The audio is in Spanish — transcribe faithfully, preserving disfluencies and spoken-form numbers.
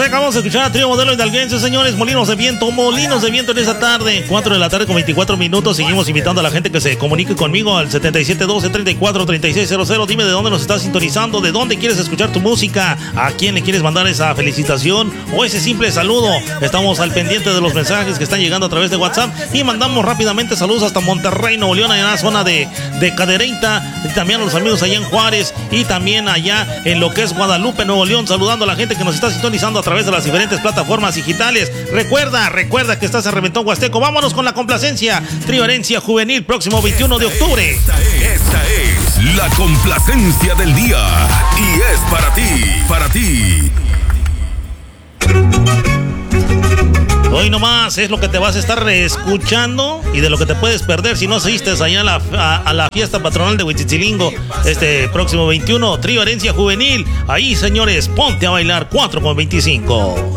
Acabamos de escuchar a Trío Modelo Hidalguense, señores. Molinos de viento, molinos de viento en esta tarde. cuatro de la tarde con veinticuatro minutos. Seguimos invitando a la gente que se comunique conmigo al setenta y siete doce, treinta y cuatro, treinta y seis cero cero. Dime de dónde nos estás sintonizando, de dónde quieres escuchar tu música, a quién le quieres mandar esa felicitación o ese simple saludo. Estamos al pendiente de los mensajes que están llegando a través de WhatsApp y mandamos rápidamente saludos hasta Monterrey, Nuevo León, allá en la zona de, de Cadereyta, y también a los amigos allá en Juárez y también allá en lo que es Guadalupe, Nuevo León, saludando a la gente que nos está sintonizando a través de las diferentes plataformas digitales. Recuerda, recuerda que estás en Reventón Huasteco. Vámonos con la complacencia. Trío Herencia Juvenil, próximo veintiuno de octubre. Esta es, esta es la complacencia del día y es para ti, para ti. Hoy nomás es lo que te vas a estar escuchando y de lo que te puedes perder si no asistes allá a la, a, a la fiesta patronal de Huitzilingo este próximo veintiuno. Trío Herencia Juvenil. Ahí, señores, ponte a bailar. Cuatro con veinticinco.